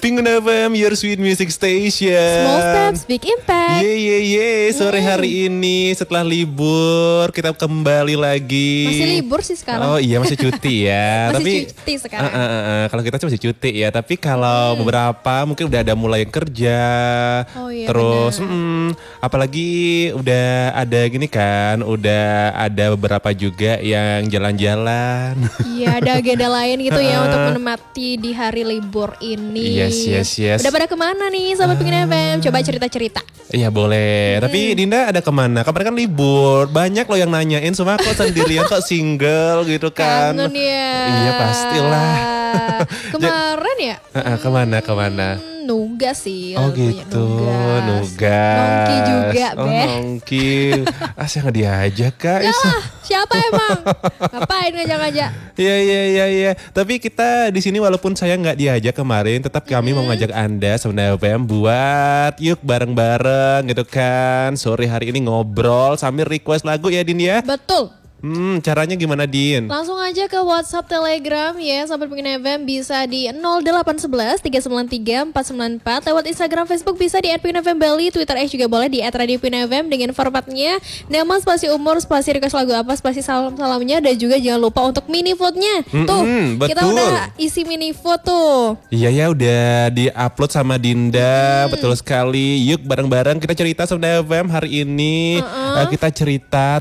Pengen FM, your sweet music station. Small steps, big impact. Sore hari ini setelah libur kita kembali lagi. Masih libur sih sekarang. Oh iya masih cuti ya. Masih Tapi cuti sekarang. kalau kita sih masih cuti ya. Tapi kalau beberapa mungkin udah ada mulai kerja. Oh iya, terus apalagi udah ada gini kan, udah ada beberapa juga yang jalan-jalan. Iya, ada agenda lain gitu ya untuk menemati di hari libur ini. Yes. Udah pada kemana nih Sobat Pengen FM? Coba cerita-cerita. Iya boleh, tapi Dinda ada kemana? Kemarin kan libur, banyak loh yang nanyain sama kok sendirian kok single gitu kan. Kangen ya. Iya pastilah. Kemarin ya? Kemana? Nuga sih. Oh banyak gitu, nugas. nugas. Nongki juga, Oh Beh. nongki. Saya nggak diajak kak. Yalah, siapa emang? Ngapain ngajak-ngajak? Iya. Tapi kita di sini walaupun saya nggak diajak kemarin, tetap kami mau ngajak Anda sebenarnya FM buat yuk bareng-bareng gitu kan. Sore hari ini ngobrol sambil request lagu ya Din ya. Betul. Caranya gimana Din? Langsung aja ke WhatsApp Telegram ya Sobat Pengen FM bisa di 0811 393 494. Lewat Instagram Facebook bisa di @pengenfm Bali, Twitter juga boleh di @radiopengenfm dengan formatnya nama spasi umur spasi request lagu apa spasi salamnya dan juga jangan lupa untuk mini vote-nya. Tuh, kita betul. udah isi mini vote tuh. Iya udah di-upload sama Dinda, betul sekali. Yuk bareng-bareng kita cerita sama FM hari ini. Kita cerita